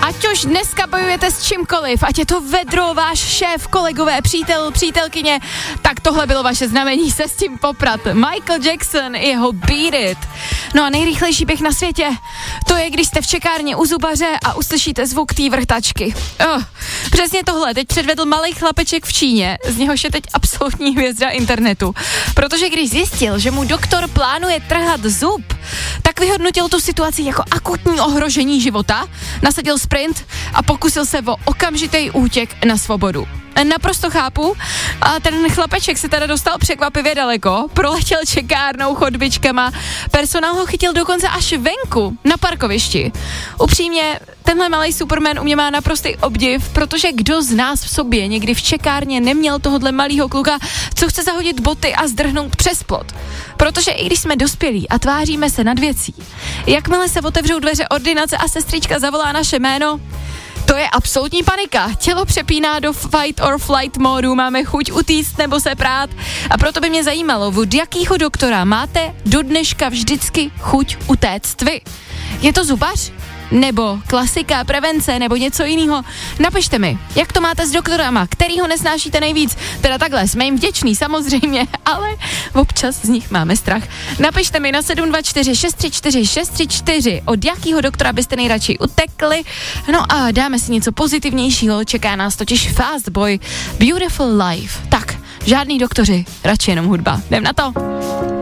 Ať už dneska bojujete s čímkoliv, ať je to vedro, váš šéf, kolegové, přítel, přítelkyně, tak tohle bylo vaše znamení se s tím poprat. Michael Jackson, jeho Beat It. No a nejrychlejší běh na světě, to je, když jste v čekárně u zubaře a uslyšíte zvuk té vrtačky. Přesně tohle teď předvedl malej chlapeček v Číně, z něhož je teď absolutní hvězda internetu. Protože když zjistil, že mu doktor plánuje trhat zub, tak vyhodnotil tu situaci jako akutní ohrožení života, nasadil sprint a pokusil se o okamžitý útěk na svobodu. Naprosto chápu, a ten chlapeček se teda dostal překvapivě daleko, proletěl čekárnou, chodbičkama, personál ho chytil dokonce až venku, na parkovišti. Upřímně, tenhle malej Superman u mě má naprostý obdiv, protože kdo z nás v sobě někdy v čekárně neměl tohodle malýho kluka, co chce zahodit boty a zdrhnout přes plot. Protože i když jsme dospělí a tváříme se nad věcí, jakmile se otevřou dveře ordinace a sestřička zavolá naše jméno, to je absolutní panika. Tělo přepíná do fight or flight módu, máme chuť utíct nebo se prát. A proto by mě zajímalo, od jakýho doktora máte do dneška vždycky chuť utéct vy? Je to zubař? Nebo klasika, prevence, nebo něco jiného? Napište mi, jak to máte s doktorama, kterýho nesnášíte nejvíc. Teda takhle, jsme jim vděční samozřejmě, ale občas z nich máme strach. Napište mi na 724 634 634, od jakýho doktora byste nejradši utekli. No a dáme si něco pozitivnějšího, čeká nás totiž Fast Boy, Beautiful Life. Tak, žádný doktoři, radši jenom hudba. Jdem na to.